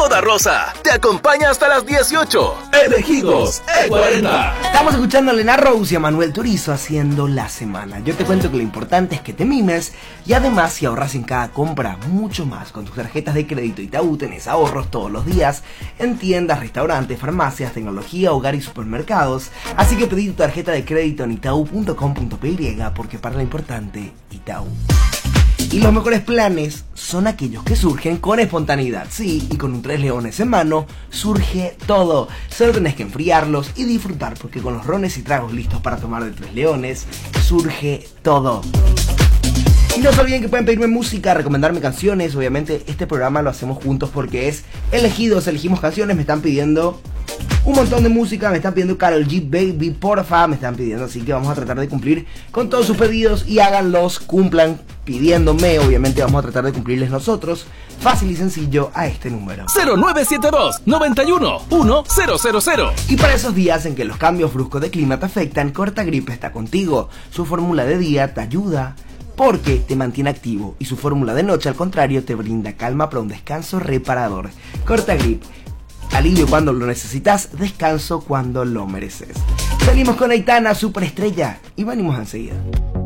toda rosa. Te acompaña hasta las 18. Elegidos E40. Estamos escuchando a Lena Rose y a Manuel Turizo haciendo La Semana. Yo te cuento que lo importante es que te mimes y además si ahorras en cada compra mucho más con tus tarjetas de crédito Itaú tenés ahorros todos los días en tiendas, restaurantes, farmacias, tecnología, hogar y supermercados. Así que pedí tu tarjeta de crédito en itaú.com.py porque para lo importante, Itaú. Y los mejores planes son aquellos que surgen con espontaneidad. Sí, y con un 3 leones en mano surge todo. Solo tenés que enfriarlos y disfrutar porque con los rones y tragos listos para tomar de 3 leones surge todo. Y no se olviden que pueden pedirme música, recomendarme canciones. Obviamente este programa lo hacemos juntos porque es elegidos, elegimos canciones. Me están pidiendo un montón de música, me están pidiendo Karol G, Baby, porfa, me están pidiendo, así que vamos a tratar de cumplir con todos sus pedidos y háganlos, cumplan pidiéndome, obviamente vamos a tratar de cumplirles nosotros, fácil y sencillo a este número 0972-91-1000. Y para esos días en que los cambios bruscos de clima te afectan, Cortagripe está contigo, su fórmula de día te ayuda porque te mantiene activo y su fórmula de noche al contrario te brinda calma para un descanso reparador. Cortagripe, alivio cuando lo necesitas, descanso cuando lo mereces. Salimos con Aitana, superestrella, y venimos enseguida.